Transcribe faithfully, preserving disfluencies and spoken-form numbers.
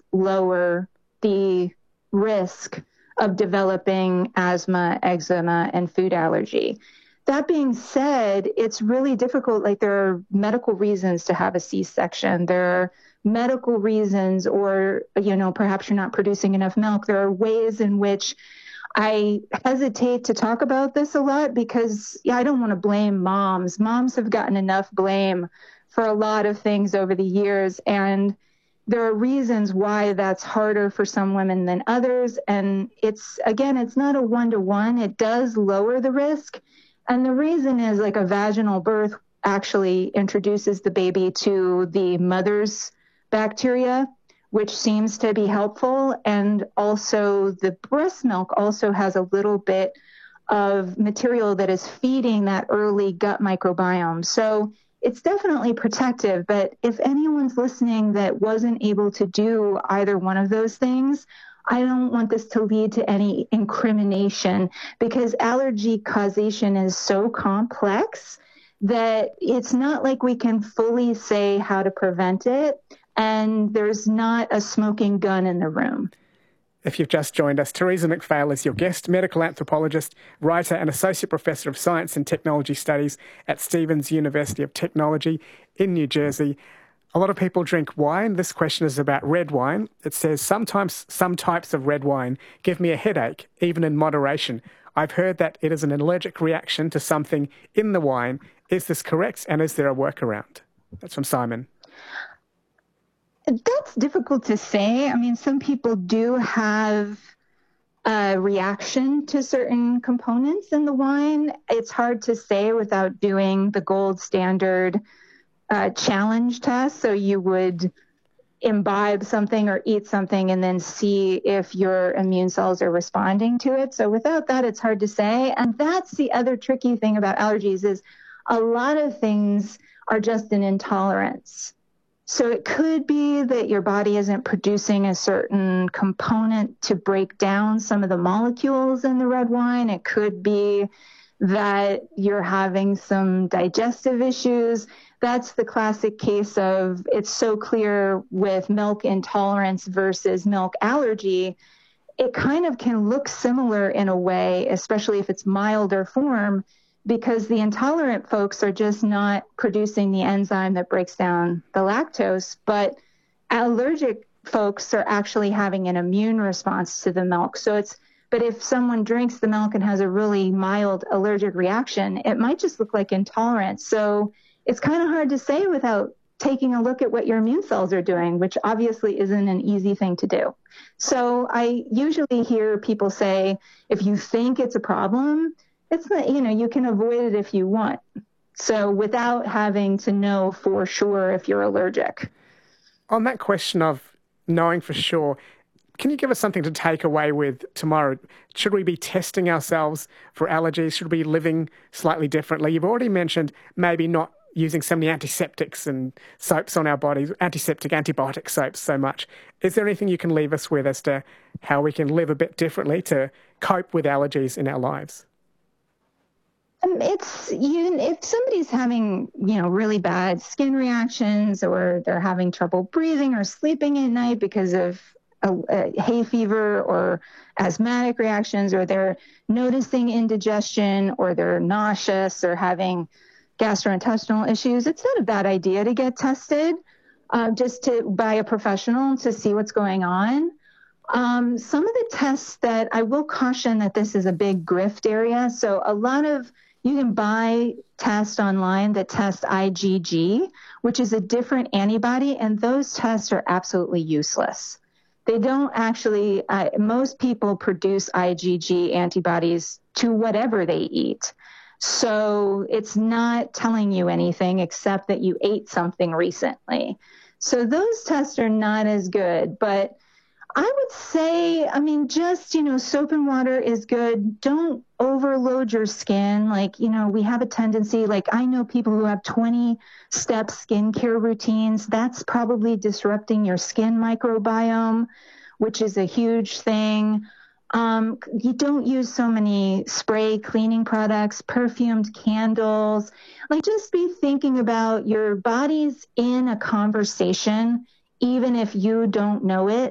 lower the risk of developing asthma, eczema, and food allergy. That being said, it's really difficult. Like, there are medical reasons to have a C-section. There are medical reasons, or, you know, perhaps you're not producing enough milk. There are ways in which I hesitate to talk about this a lot because yeah, I don't want to blame moms. Moms have gotten enough blame for a lot of things over the years. And there are reasons why that's harder for some women than others. And it's, again, it's not a one-to-one. It does lower the risk. And the reason is, like, a vaginal birth actually introduces the baby to the mother's bacteria, which seems to be helpful. And also the breast milk also has a little bit of material that is feeding that early gut microbiome. So it's definitely protective. But if anyone's listening that wasn't able to do either one of those things, I don't want this to lead to any incrimination, because allergy causation is so complex that it's not like we can fully say how to prevent it. And there's not a smoking gun in the room. If you've just joined us, Teresa McPhail is your guest, medical anthropologist, writer and Associate Professor of Science and Technology Studies at Stevens University of Technology in New Jersey. A lot of people drink wine. This question is about red wine. It says, sometimes some types of red wine give me a headache, even in moderation. I've heard that it is an allergic reaction to something in the wine. Is this correct? And is there a workaround? That's from Simon. That's difficult to say. I mean, some people do have a reaction to certain components in the wine. It's hard to say without doing the gold standard uh, challenge test. So you would imbibe something or eat something and then see if your immune cells are responding to it. So without that, it's hard to say. And that's the other tricky thing about allergies, is a lot of things are just an intolerance. So it could be that your body isn't producing a certain component to break down some of the molecules in the red wine. It could be that you're having some digestive issues. That's the classic case of, it's so clear with milk intolerance versus milk allergy. It kind of can look similar in a way, especially if it's milder form, because the intolerant folks are just not producing the enzyme that breaks down the lactose, but allergic folks are actually having an immune response to the milk. So it's, but if someone drinks the milk and has a really mild allergic reaction, it might just look like intolerance. So it's kind of hard to say without taking a look at what your immune cells are doing, which obviously isn't an easy thing to do. So I usually hear people say, if you think it's a problem, it's not, you know, you can avoid it if you want. So without having to know for sure if you're allergic. On that question of knowing for sure, can you give us something to take away with tomorrow? Should we be testing ourselves for allergies? Should we be living slightly differently? You've already mentioned maybe not using so many antiseptics and soaps on our bodies, antiseptic, antibiotic soaps so much. Is there anything you can leave us with as to how we can live a bit differently to cope with allergies in our lives? Um, it's you, if somebody's having, you know, really bad skin reactions, or they're having trouble breathing or sleeping at night because of a, a hay fever or asthmatic reactions, or they're noticing indigestion, or they're nauseous or having gastrointestinal issues, it's not a bad idea to get tested, uh, just to by a professional to see what's going on. Um, some of the tests that I will caution that this is a big grift area. So a lot of You can buy tests online that test IgG, which is a different antibody, and those tests are absolutely useless. They don't actually, uh, most people produce IgG antibodies to whatever they eat. So it's not telling you anything except that you ate something recently. So those tests are not as good, but I would say, I mean, just, you know, soap and water is good. Don't overload your skin. Like, you know, we have a tendency, like I know people who have twenty step skincare routines. That's probably disrupting your skin microbiome, which is a huge thing. Um, you don't use so many spray cleaning products, perfumed candles. Like, just be thinking about your body's in a conversation, even if you don't know it.